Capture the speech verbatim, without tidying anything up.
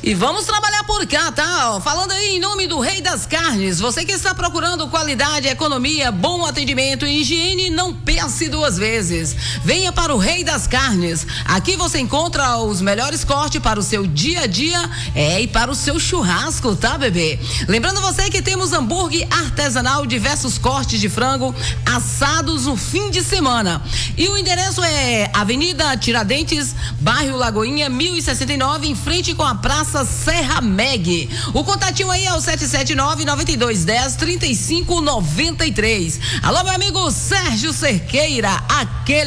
E vamos trabalhar por cá, tá? Ó, falando aí em nome do Rei das Carnes, você que está procurando qualidade, economia, bom atendimento e higiene, não pense duas vezes. Venha para o Rei das Carnes. Aqui você encontra os melhores cortes para o seu dia a dia, é, e para o seu churrasco, tá, bebê? Lembrando você que temos hambúrguer artesanal, diversos cortes de frango assados no fim de semana. E o endereço é Avenida Tiradentes, bairro Lagoinha, mil e sessenta e nove, em frente com a Praça Serra Meg. O contatinho aí é o sete sete nove, nove dois um zero, três cinco nove três. Alô, meu amigo Sérgio Cerqueira, aquele